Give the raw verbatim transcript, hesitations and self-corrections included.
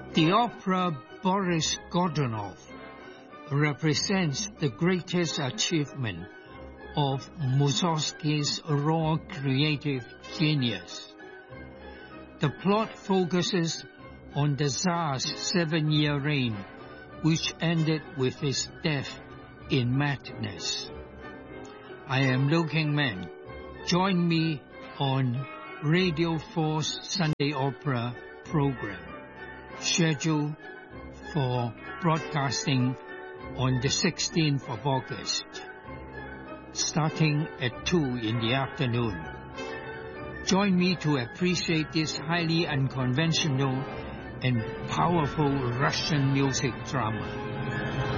The opera Boris Godunov represents the greatest achievement of Mussorgsky's raw creative genius. The plot focuses on the Tsar's seven-year reign, which ended with his death in madness. I am Liu Kingman. Join me on Radio four's Sunday Opera program, scheduled for broadcasting on the sixteenth of August, starting at two in the afternoon. Join me to appreciate this highly unconventional and powerful Russian music drama.